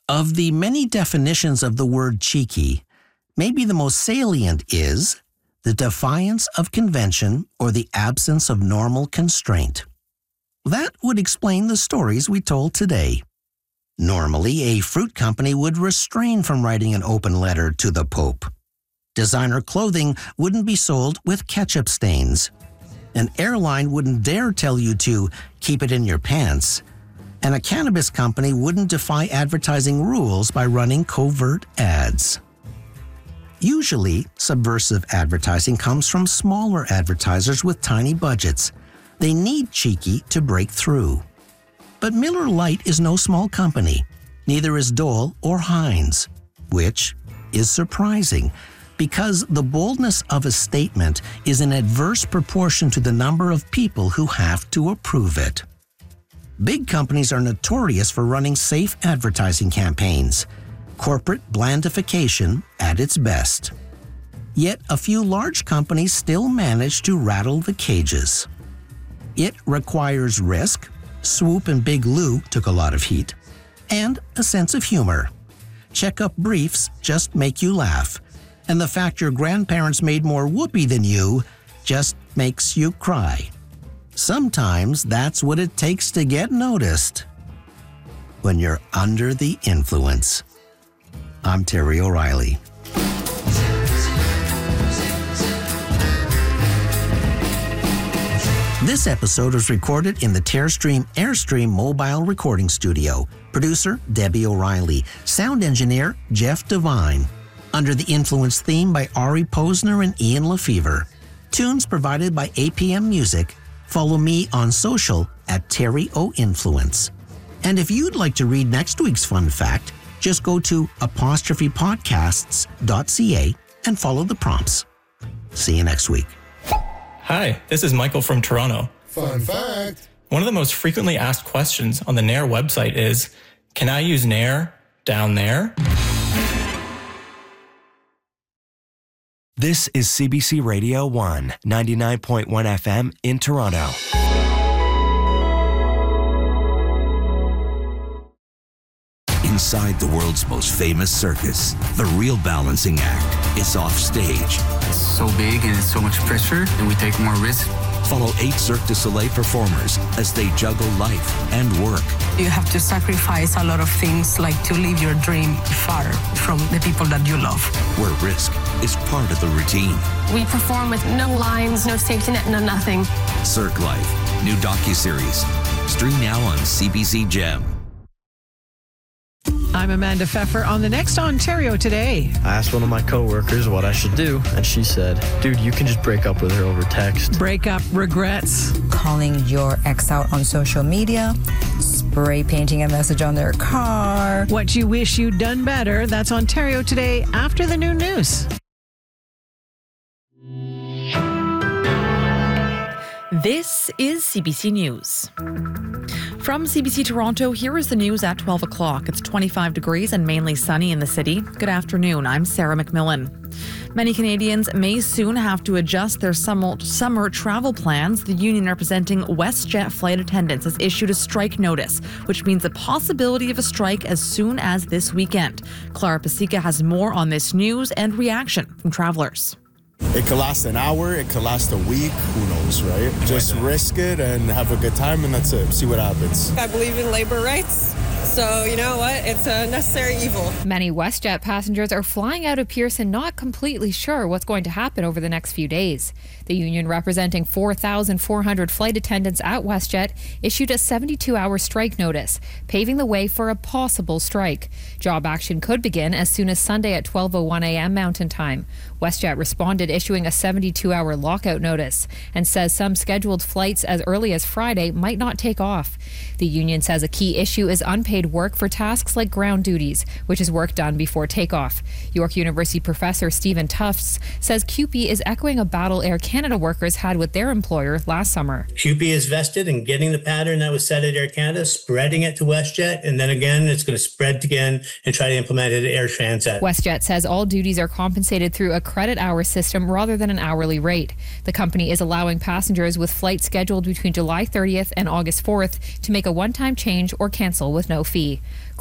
Of the many definitions of the word cheeky, maybe the most salient is the defiance of convention or the absence of normal constraint. That would explain the stories we told today. Normally, a fruit company would refrain from writing an open letter to the Pope. Designer clothing wouldn't be sold with ketchup stains. An airline wouldn't dare tell you to keep it in your pants. And a cannabis company wouldn't defy advertising rules by running covert ads. Usually, subversive advertising comes from smaller advertisers with tiny budgets. They need cheeky to break through. But Miller Lite is no small company. Neither is Dole or Heinz, which is surprising because the boldness of a statement is in adverse proportion to the number of people who have to approve it. Big companies are notorious for running safe advertising campaigns, corporate blandification at its best. Yet a few large companies still manage to rattle the cages. It requires risk, Swoop and Big Lou took a lot of heat, and a sense of humor. Check-up briefs just make you laugh, and the fact your grandparents made more whoopee than you just makes you cry. Sometimes that's what it takes to get noticed. When you're under the influence. I'm Terry O'Reilly. This episode was recorded in the Terrestream Airstream mobile recording studio. Producer, Debbie O'Reilly. Sound engineer, Jeff Devine. Under the Influence theme by Ari Posner and Ian Lefevre. Tunes provided by APM Music. Follow me on social at Terry O Influence. And if you'd like to read next week's fun fact, just go to apostrophepodcasts.ca and follow the prompts. See you next week. Hi, this is Michael from Toronto. Fun fact. One of the most frequently asked questions on the Nair website is, can I use Nair down there? This is CBC Radio 1, 99.1 FM in Toronto. Inside the world's most famous circus, the real balancing act is off stage. It's so big and it's so much pressure that we take more risk. Follow 8 Cirque du Soleil performers as they juggle life and work. You have to sacrifice a lot of things, like to live your dream far from the people that you love. Where risk is part of the routine. We perform with no lines, no safety net, no nothing. Cirque Life, new docuseries. Stream now on CBC Gem. I'm Amanda Pfeffer on the next Ontario Today. I asked one of my coworkers what I should do, and she said, dude, you can just break up with her over text. Break up regrets. Calling your ex out on social media. Spray painting a message on their car. What you wish you'd done better. That's Ontario Today after the noon news. This is CBC News. From CBC Toronto, here is the news at 12 o'clock. It's 25 degrees and mainly sunny in the city. Good afternoon. I'm Sarah McMillan. Many Canadians may soon have to adjust their summer travel plans. The union representing WestJet flight attendants has issued a strike notice, which means the possibility of a strike as soon as this weekend. Clara Pasica has more on this news and reaction from travelers. It could last an hour, it could last a week, who knows, right? Just risk it and have a good time, and that's it. See what happens. I believe in labor rights, so you know what? It's a necessary evil. Many WestJet passengers are flying out of Pearson not completely sure what's going to happen over the next few days. The union representing 4,400 flight attendants at WestJet issued a 72-hour strike notice, paving the way for a possible strike. Job action could begin as soon as Sunday at 12:01 a.m. Mountain Time. WestJet responded issuing a 72-hour lockout notice and says some scheduled flights as early as Friday might not take off. The union says a key issue is unpaid work for tasks like ground duties, which is work done before takeoff. York University professor Stephen Tufts says CUPE is echoing a battle Air Canada workers had with their employer last summer. CUPE is vested in getting the pattern that was set at Air Canada, spreading it to WestJet, and then again it's going to spread again and try to implement it at Air Transat. WestJet says all duties are compensated through a credit hour system rather than an hourly rate. The company is allowing passengers with flights scheduled between July 30th and August 4th to make a one-time change or cancel with no fee.